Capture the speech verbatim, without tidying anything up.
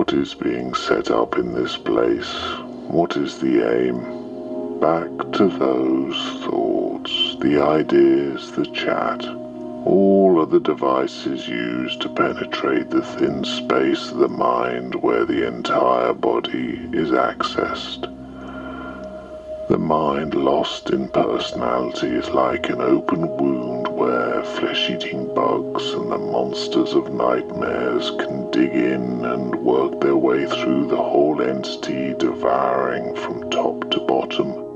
What is being set up in this place? What is the aim? Back to those thoughts, the ideas, the chat. All are the devices used to penetrate the thin space of the mind where the entire body is accessed. The mind lost in personality is like an open wound where flesh-eating bugs and the monsters of nightmares can dig in and work their way through the whole entity, devouring from top to bottom.